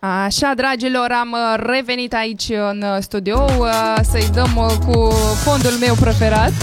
Așa, dragilor, am revenit aici în studio să-i dăm cu fondul meu preferat.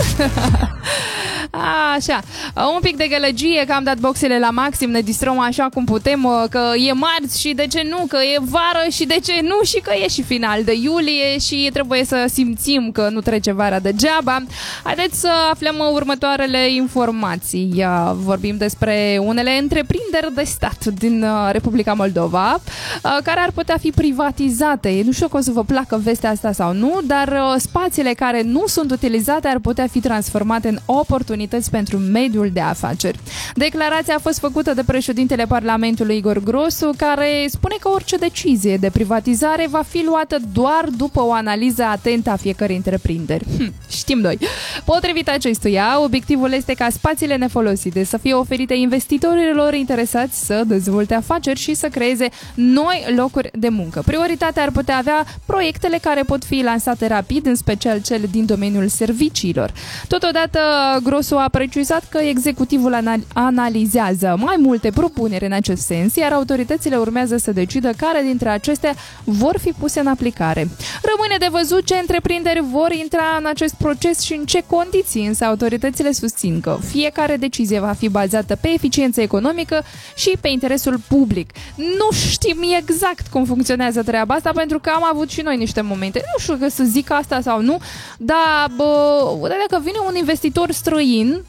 Așa, un pic de gălăgie, că am dat boxele la maxim, ne distrăm așa cum putem, că e marți și de ce nu, că e vară și de ce nu, și că e și final de iulie și trebuie să simțim că nu trece vara degeaba. Haideți să aflăm următoarele informații. Vorbim despre unele întreprinderi de stat din Republica Moldova care ar putea fi privatizate. Nu știu că o să vă placă vestea asta sau nu, dar spațiile care nu sunt utilizate ar putea fi transformate în oportunități pentru mediul de afaceri. Declarația a fost făcută de președintele Parlamentului Igor Grosu, care spune că orice decizie de privatizare va fi luată doar după o analiză atentă a fiecărei întreprinderi. Știm noi. Potrivit acestuia, obiectivul este ca spațiile nefolosite să fie oferite investitorilor interesați să dezvolte afaceri și să creeze noi locuri de muncă. Prioritatea ar putea avea proiectele care pot fi lansate rapid, în special cele din domeniul serviciilor. Totodată, Grosu a precizat că executivul analizează mai multe propuneri în acest sens, iar autoritățile urmează să decidă care dintre acestea vor fi puse în aplicare. Rămâne de văzut ce întreprinderi vor intra în acest proces și în ce condiții, însă autoritățile susțin că fiecare decizie va fi bazată pe eficiență economică și pe interesul public. Nu știm exact cum funcționează treaba asta, pentru că am avut și noi niște momente, nu știu că să zic asta sau nu, dar dacă vine un investitor străin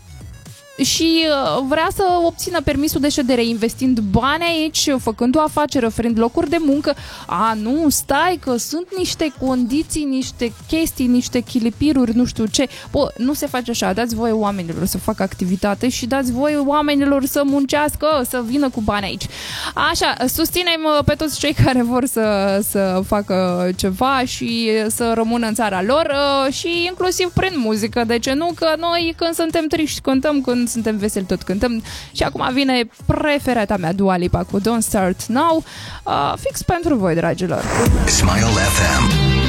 și vrea să obțină permisul de ședere investind bani aici, făcând o afacere, oferind locuri de muncă, nu, stai că sunt niște condiții, niște chestii, niște chilipiruri, nu știu ce. Nu se face așa, dați voie oamenilor să facă activitate și dați voie oamenilor să muncească, să vină cu bani aici. Așa, susținem pe toți cei care vor să facă ceva și să rămână în țara lor și inclusiv prin muzică, de ce nu? Că noi când suntem triști cântăm, când suntem veseli tot cântăm. Și acum vine preferata mea, Dua Lipa, cu Don't Start Now, fix pentru voi, dragilor. Smile FM.